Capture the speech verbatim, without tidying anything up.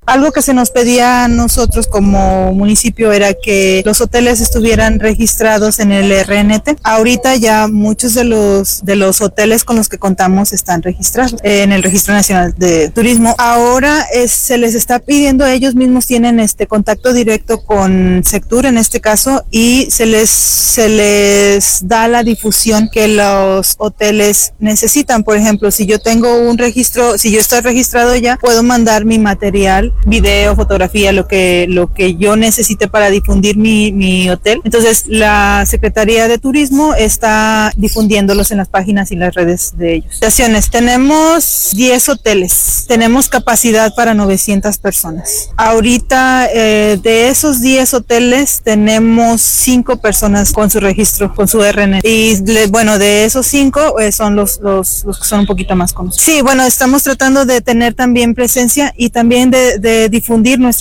Algo que se nos pedía a nosotros como municipio era que los hoteles estuvieran registrados en el R N T. Ahorita ya muchos de los de los hoteles con los que contamos están registrados en el Registro Nacional de Turismo. Ahora es, se les está pidiendo, ellos mismos tienen este contacto directo con Sectur en este caso, y se les se les da la difusión que los hoteles necesitan. Por ejemplo, si yo tengo un registro, si yo estoy registrado ya, puedo mandar mi material, video, fotografía, lo que lo que yo necesite para difundir mi, mi hotel. Entonces la Secretaría de Turismo está difundiéndolos en las páginas y las redes de ellos. Estaciones, tenemos diez hoteles, tenemos capacidad para novecientas personas. Ahorita eh, de esos diez hoteles tenemos cinco personas con su registro, con su R N. Y le, bueno, de esos cinco eh, son los, los, los que son un poquito más conocidos. Sí, bueno, estamos tratando de tener también presencia y también de, de difundir nuestra